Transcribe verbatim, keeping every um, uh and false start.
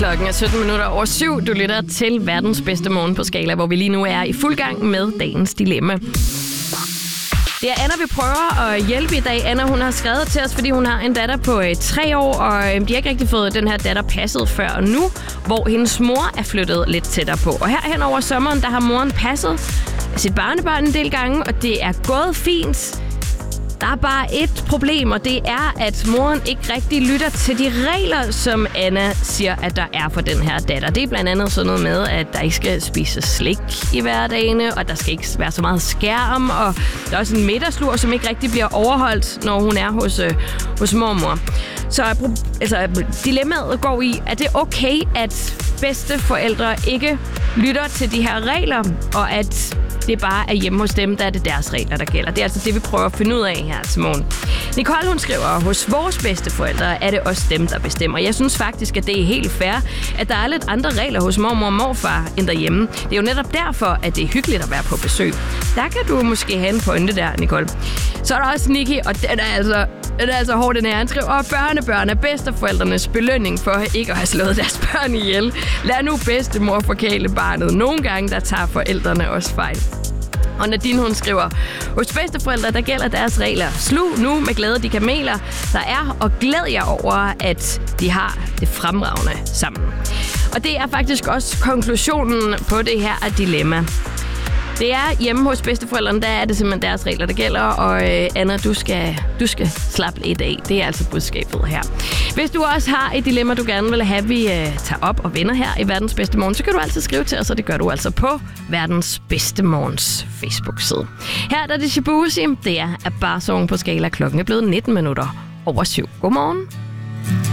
Klokken er sytten minutter over syv. Du lytter til verdens bedste morgen på Skala, hvor vi lige nu er i fuld gang med dagens dilemma. Det er Anna, vi prøver at hjælpe i dag. Anna, hun har skrevet til os, fordi hun har en datter på øh, tre år, og øh, de har ikke rigtig fået den her datter passet før nu, hvor hendes mor er flyttet lidt tættere på. Og her hen over sommeren, der har moren passet sit barnebarn en del gange, og det er gået fint. Der er bare et problem, og det er, at moren ikke rigtig lytter til de regler, som Anna siger, at der er for den her datter. Det er blandt andet sådan noget med, at der ikke skal spises slik i hverdagene, og der skal ikke være så meget skærm, og der er også en middagslur, som ikke rigtig bliver overholdt, når hun er hos, øh, hos mormor. Så altså, dilemmaet går i, at det er okay, at bedsteforældre ikke lytter til de her regler, og at det bare er hjemme hos dem, der er det deres regler, der gælder. Det er altså det, vi prøver at finde ud af her til morgen. Nicole, hun skriver, hos vores bedsteforældre er det også dem, der bestemmer. Jeg synes faktisk, at det er helt fair, at der er lidt andre regler hos mormor og morfar end derhjemme. Det er jo netop derfor, at det er hyggeligt at være på besøg. Der kan du måske have en pointe der, Nicole. Så er der også Nikki, og den er altså, den er altså hårdt, den her. Han skriver, og børnebørn er bedsteforældrenes belønning for ikke at have slået deres børn ihjel. Lad nu bedstemor forkæle barnet. Nogle gange, der tager forældrene også fejl. Og Nadine, hun skriver, hos bedsteforældre, der gælder deres regler. Slug nu med glæde de kameler, der er, og glæd jer over, at de har det fremragende sammen. Og det er faktisk også konklusionen på det her dilemma. Det er hjemme hos bedsteforældrene, der er det simpelthen deres regler, der gælder. Og øh, Anna, du skal, du skal slappe lidt af. Det er altså budskabet her. Hvis du også har et dilemma, du gerne vil have, vi øh, tager op og vender her i Verdens Bedste Morgen, så kan du altid skrive til os, og det gør du altså på Verdens Bedste Morgens Facebook-side. Her der er det Shabuzi. Det er Abbarsong på Skala. Klokken er blevet nitten minutter over syv. Godmorgen.